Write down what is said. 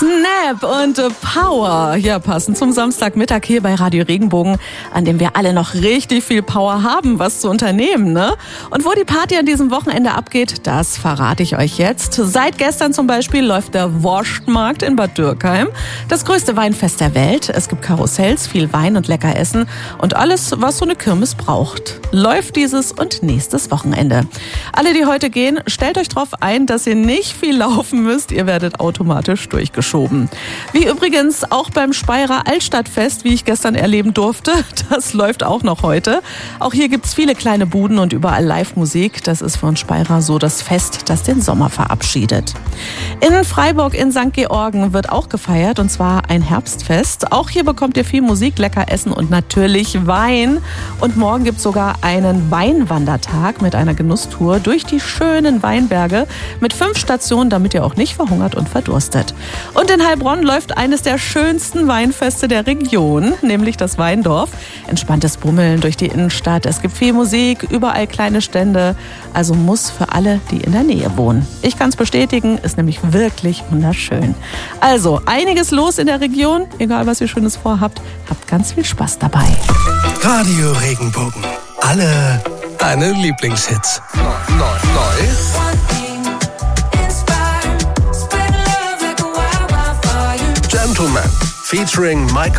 Snap und Power. Ja, passend zum Samstagmittag hier bei Radio Regenbogen, an dem wir alle noch richtig viel Power haben, was zu unternehmen, ne? Und wo die Party an diesem Wochenende abgeht, das verrate ich euch jetzt. Seit gestern zum Beispiel läuft der Wurstmarkt in Bad Dürkheim. Das größte Weinfest der Welt. Es gibt Karussells, viel Wein und lecker Essen und alles, was so eine Kirmes braucht. Läuft dieses und nächstes Wochenende. Alle, die heute gehen, stellt euch darauf ein, dass ihr nicht viel laufen müsst. Ihr werdet automatisch durchgeschoben. Wie übrigens auch beim Speyerer Altstadtfest, wie ich gestern erleben durfte. Das läuft auch noch heute. Auch hier gibt's viele kleine Buden und überall Live-Musik. Das ist von Speyerer so das Fest, das den Sommer verabschiedet. In Freiburg in St. Georgen wird auch gefeiert, und zwar ein Herbstfest. Auch hier bekommt ihr viel Musik, lecker Essen und natürlich Wein. Und morgen gibt's sogar einen Weinwandertag mit einer Genusstour durch die schönen Weinberge mit 5 Stationen, damit ihr auch nicht verhungert und verdurstet. Und in Heilbronn läuft eines der schönsten Weinfeste der Region, nämlich das Weindorf. Entspanntes Bummeln durch die Innenstadt. Es gibt viel Musik, überall kleine Stände. Also muss für alle, die in der Nähe wohnen. Ich kann es bestätigen, ist nämlich wirklich wunderschön. Also einiges los in der Region. Egal, was ihr Schönes vorhabt, habt ganz viel Spaß dabei. Radio Regenbogen. Alle deine Lieblingshits. Neu. Gentleman featuring Michael